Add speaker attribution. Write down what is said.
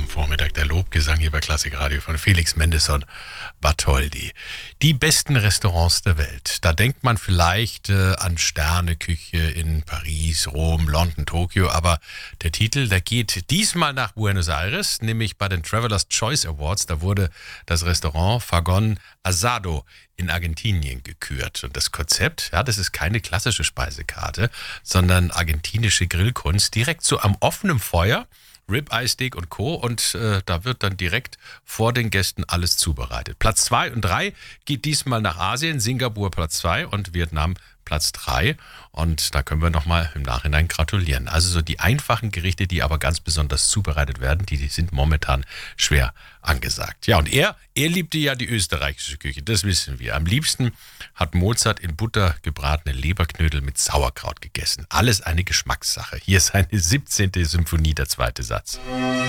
Speaker 1: Vormittag der Lobgesang hier bei Klassikradio von Felix Mendelssohn Bartholdy. Die besten Restaurants der Welt. Da denkt man vielleicht an Sterneküche in Paris, Rom, London, Tokio, aber der Titel, der geht diesmal nach Buenos Aires, nämlich bei den Travelers Choice Awards. Da wurde das Restaurant Fagon Asado in Argentinien gekürt. Und das Konzept, ja, das ist keine klassische Speisekarte, sondern argentinische Grillkunst, direkt so am offenen Feuer. Ribeye Steak und Co. Und da wird dann direkt vor den Gästen alles zubereitet. Platz 2 und 3 geht diesmal nach Asien. Singapur Platz 2 und Vietnam Platz 3. Und da können wir nochmal im Nachhinein gratulieren. Also so die einfachen Gerichte, die aber ganz besonders zubereitet werden, die sind momentan schwer angesagt. Ja, und er liebte ja die österreichische Küche, das wissen wir. Am liebsten hat Mozart in Butter gebratene Leberknödel mit Sauerkraut gegessen. Alles eine Geschmackssache. Hier ist seine 17. Symphonie, der zweite Satz.